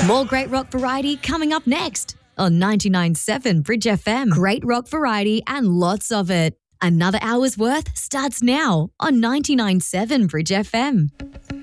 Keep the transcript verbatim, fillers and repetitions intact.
More great rock variety coming up next on ninety-nine point seven Bridge F M. Great rock variety and lots of it. Another hour's worth starts now on ninety-nine point seven Bridge F M.